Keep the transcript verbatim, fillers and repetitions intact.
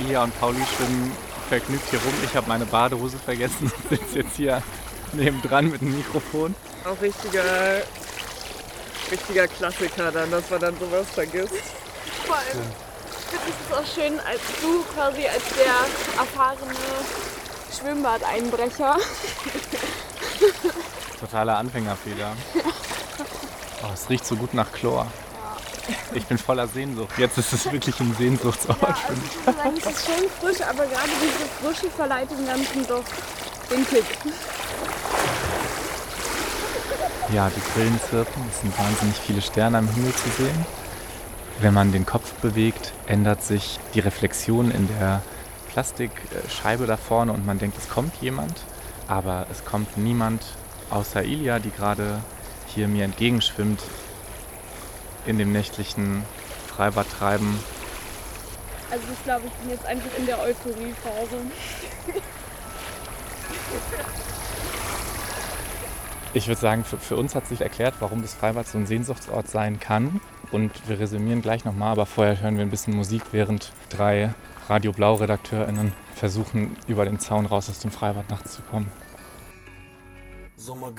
Pia und Pauli schwimmen vergnügt hier rum. Ich habe meine Badehose vergessen und sitze jetzt hier nebendran mit dem Mikrofon. Auch richtiger, richtiger Klassiker dann, dass man dann sowas vergisst. Vor allem finde ich es auch schön, als du quasi als der erfahrene Schwimmbadeinbrecher. Totaler Anfängerfehler. Oh, es riecht so gut nach Chlor. Ich bin voller Sehnsucht. Jetzt ist es wirklich ein Sehnsuchtsort. Ja, also ich muss sagen, es ist schön frisch, aber gerade diese Frische verleiht dem Ganzen doch den Kick. Ja, die Grillen zirpen. Es sind wahnsinnig viele Sterne am Himmel zu sehen. Wenn man den Kopf bewegt, ändert sich die Reflexion in der Plastikscheibe da vorne und man denkt, es kommt jemand. Aber es kommt niemand außer Ilia, die gerade hier mir entgegenschwimmt in dem nächtlichen Freibadtreiben. Also ich glaube, ich bin jetzt einfach in der Euphoriephase. Ich würde sagen, für, für uns hat sich erklärt, warum das Freibad so ein Sehnsuchtsort sein kann. Und wir resümieren gleich nochmal, aber vorher hören wir ein bisschen Musik, während drei Radio Blau-RedakteurInnen versuchen, über den Zaun raus aus dem Freibad nachts zu kommen. Sommer